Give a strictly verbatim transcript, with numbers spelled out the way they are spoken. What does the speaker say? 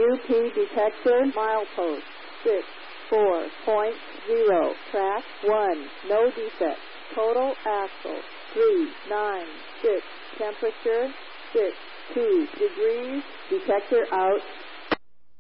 U P detector, milepost, six four point zero, track one, no defect, total axle, three nine six, temperature, six two degrees, detector out.